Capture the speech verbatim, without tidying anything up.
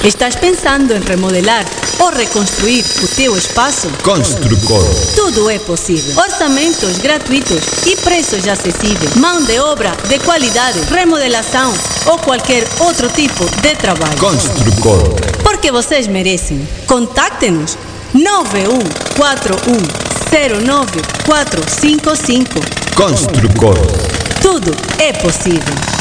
Estás pensando em remodelar ou reconstruir o teu espaço? Construcor. Tudo é possível. Orçamentos gratuitos e preços acessíveis. Mão de obra de qualidade, remodelação ou qualquer outro tipo de trabalho. Construcor. Porque vocês merecem. Contacte-nos nove um quatro um zero nove quatro cinco cinco. Construcor. Tudo é possível.